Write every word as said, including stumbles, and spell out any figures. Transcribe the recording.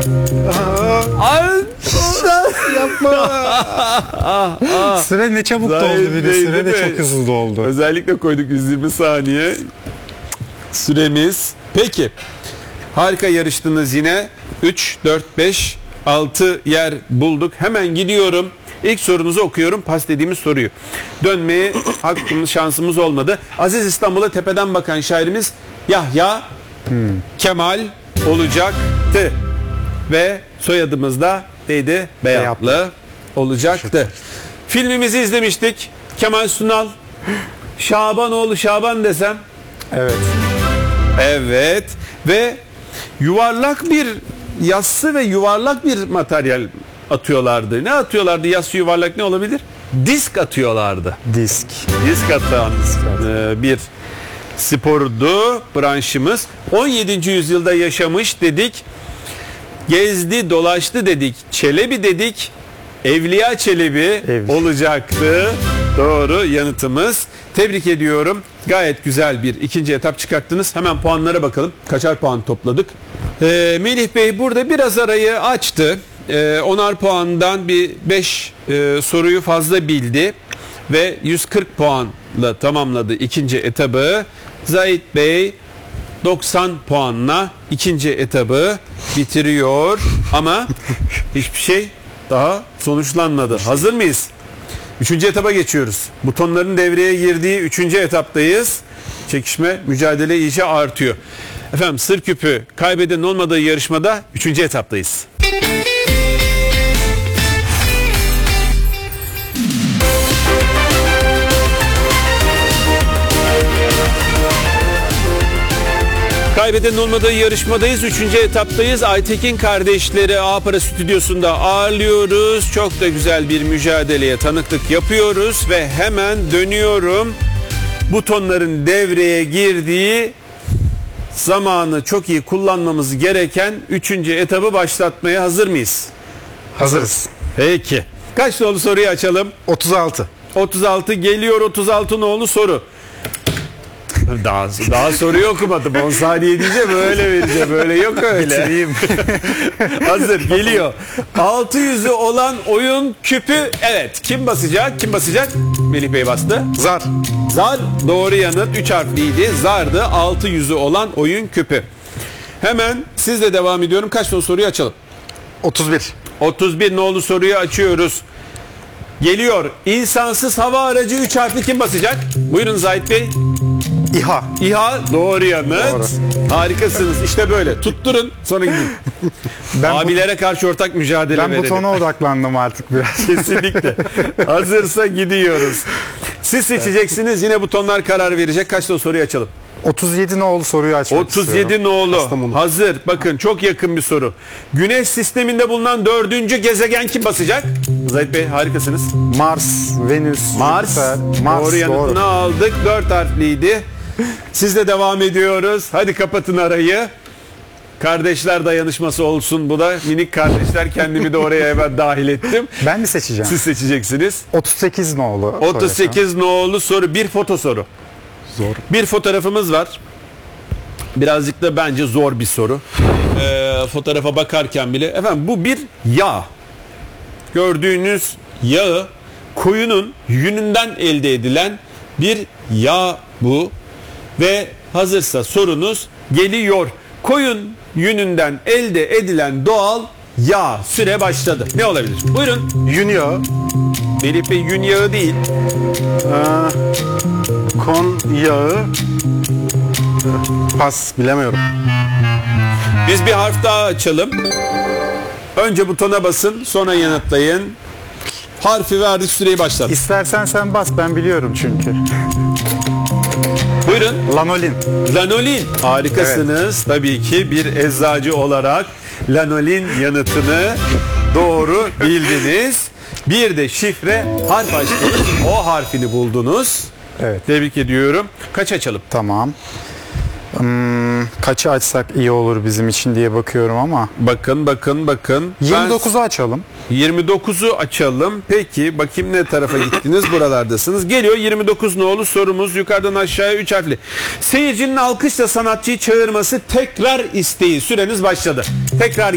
Yapma. Süre ne çabuk Zahir doldu bir de. değil, Süre de değil mi? çok hızlı doldu. Özellikle koyduk yüz yirmi saniye. Süremiz. Peki. Harika yarıştınız yine. üç, dört, beş, altı yer bulduk. Hemen gidiyorum. İlk sorunuzu okuyorum. Pas dediğimiz soruyu. Dönmeye hakkımız, şansımız olmadı. Aziz İstanbul'a tepeden bakan şairimiz Yahya hmm. Kemal olacaktı. Ve soyadımız da neydi? Beyatlı, Beyatlı olacaktı. Filmimizi izlemiştik. Kemal Sunal. Şabanoğlu Şaban desem. Evet. Evet. Ve yuvarlak bir yassı ve yuvarlak bir materyal atıyorlardı. Ne atıyorlardı? Yassı yuvarlak ne olabilir? Disk atıyorlardı. Disk. Disk atan e, bir spordu branşımız. on yedinci yüzyılda yaşamış dedik. Gezdi, dolaştı dedik. Çelebi dedik. Evliya Çelebi Ev. olacaktı. Doğru yanıtımız. Tebrik ediyorum. Gayet güzel bir ikinci etap çıkarttınız. Hemen puanlara bakalım. Kaçar puan topladık? Ee, Melih Bey burada biraz arayı açtı. Ee, onar puandan bir beş e, soruyu fazla bildi. Ve yüz kırk puanla tamamladı ikinci etabı. Zahit Bey doksan puanla ikinci etabı bitiriyor. Ama hiçbir şey daha sonuçlanmadı. Hazır mıyız? Üçüncü etaba geçiyoruz. Butonların devreye girdiği üçüncü etaptayız. Çekişme, mücadele iyice artıyor. Efendim sır küpü kaybedenin olmadığı yarışmada üçüncü etaptayız. Kaybedenin olmadığı yarışmadayız. Üçüncü etaptayız. Aytekin kardeşleri A Para Stüdyosu'nda ağırlıyoruz. Çok da güzel bir mücadeleye tanıklık yapıyoruz. Ve hemen dönüyorum. Butonların devreye girdiği zamanı çok iyi kullanmamız gereken üçüncü etabı başlatmaya hazır mıyız? Hazırız. Peki. Kaç nolu soruyu açalım? otuz altı. otuz altı geliyor. otuz altı nolu soru. Daha, daha soruyu okumadım. on saniye diyeceğim böyle vereceğim. Böyle yok öyle. Hazır geliyor. altı yüzü olan oyun küpü. Evet. Kim basacak? Kim basacak? Melih Bey bastı. Zar. Zar doğru yanıt. üç harfliydi. Zardı. altı yüzü olan oyun küpü. Hemen sizle devam ediyorum. Kaç nolu soruyu açalım? otuz bir. otuz bir nolu soruyu açıyoruz. Geliyor. İnsansız hava aracı üç harfli kim basacak? Buyurun Zahit Bey. İHA. İHA doğru yanıt. Doğru. Harikasınız. İşte böyle. Tutturun sonra gidin. Ben Abilere bu... karşı ortak mücadele ben verelim. Ben butona odaklandım artık biraz. Kesinlikle. Hazırsa gidiyoruz. Siz seçeceksiniz. Yine butonlar karar verecek. Kaç da soruyu açalım? otuz yedi nolu soruyu açmak otuz yedi istiyorum. nolu. Hazır. Bakın çok yakın bir soru. Güneş sisteminde bulunan dördüncü gezegen kim basacak? Zahit Bey harikasınız. Mars, Venüs, Mars. Mars doğru yanıtını doğru. aldık. Dört harfliydi. Sizle devam ediyoruz. Hadi kapatın arayı. Kardeşler dayanışması olsun bu da. Minik kardeşler, kendimi de oraya hemen dahil ettim. Ben mi seçeceğim? Siz seçeceksiniz. otuz sekiz nolu. otuz sekiz nolu soru. Bir foto soru. Zor. Bir fotoğrafımız var. Birazcık da bence zor bir soru. Ee, fotoğrafa bakarken bile. Efendim bu bir yağ. Gördüğünüz yağı koyunun yününden elde edilen bir yağ bu. Ve hazırsa sorunuz geliyor. Koyun yününden elde edilen doğal yağ. Süre başladı. Ne olabilir? Buyurun. Yün yağı. Melih Bey yün yağı değil. Aa, kon yağı. Pas bilemiyorum. Biz bir harf daha açalım. Önce butona basın, sonra yanıtlayın. Harfi verdik, süreyi başlat. İstersen sen bas, ben biliyorum çünkü. Buyurun. Lanolin. Lanolin. Harikasınız. Evet. Tabii ki bir eczacı olarak lanolin yanıtını doğru bildiniz. Bir de şifre harf açtınız. O harfini buldunuz. Evet. Tebrik ediyorum. Kaç açalım? Tamam. Hmm, kaçı açsak iyi olur bizim için diye bakıyorum ama. Bakın bakın bakın. yirmi dokuzu açalım. yirmi dokuzu açalım. Peki bakayım ne tarafa gittiniz? Buralardasınız. Geliyor yirmi dokuz nolu sorumuz. Yukarıdan aşağıya üç harfli. Seyircinin alkışla sanatçıyı çağırması tekrar isteği. Süreniz başladı. Tekrar